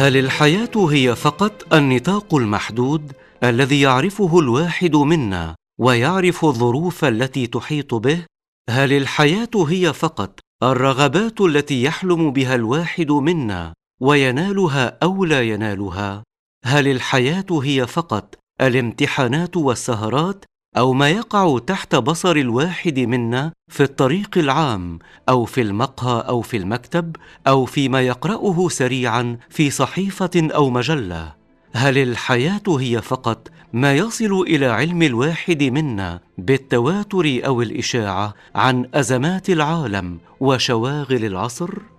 هل الحياة هي فقط النطاق المحدود الذي يعرفه الواحد منا ويعرف الظروف التي تحيط به؟ هل الحياة هي فقط الرغبات التي يحلم بها الواحد منا وينالها أو لا ينالها؟ هل الحياة هي فقط الامتحانات والسهرات أو ما يقع تحت بصر الواحد منا في الطريق العام أو في المقهى أو في المكتب أو فيما يقرأه سريعا في صحيفة أو مجلة؟ هل الحياة هي فقط ما يصل إلى علم الواحد منا بالتواتر أو الإشاعة عن أزمات العالم وشواغل العصر؟